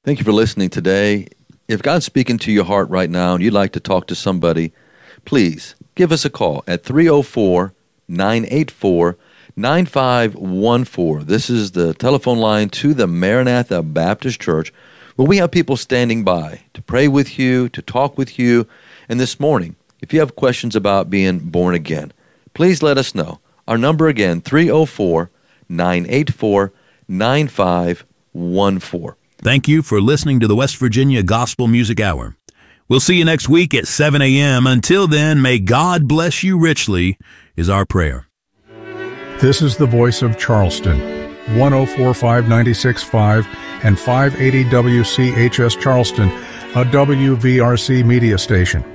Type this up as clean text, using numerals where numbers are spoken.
Thank you for listening today. If God's speaking to your heart right now and you'd like to talk to somebody, please give us a call at 304-984-9514. This is the telephone line to the Maranatha Baptist Church, where we have people standing by to pray with you, to talk with you. And this morning, if you have questions about being born again, please let us know. Our number again, 304-984-9514. Thank you for listening to the West Virginia Gospel Music Hour. We'll see you next week at 7 a.m. Until then, may God bless you richly, is our prayer. This is the voice of Charleston, 104.5, 96.5, and 580 WCHS Charleston, a WVRC media station.